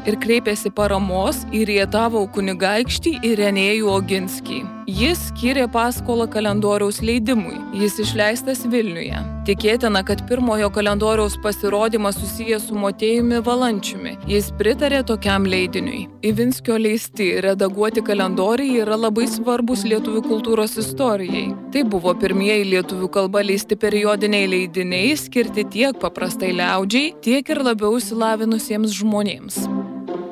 ir kreipėsi paramos į Rietavo kunigaikštį Irenėjų Oginskį. Jis skyrė paskolą kalendoriaus leidimui. Jis išleistas Vilniuje. Tikėtina, kad pirmojo kalendoriaus pasirodymas susijęs su Motiejumi Valančiumi. Jis pritarė tokiam leidiniui. Ivinskio leisti redaguoti kalendoriai yra labai svarbus lietuvių kultūros istorijai. Tai buvo pirmieji lietuvių kalba leisti periodiniai leidiniai, skirti tiek paprastai liaudžiai, tiek ir labiau išsilavinusiems žmonėms.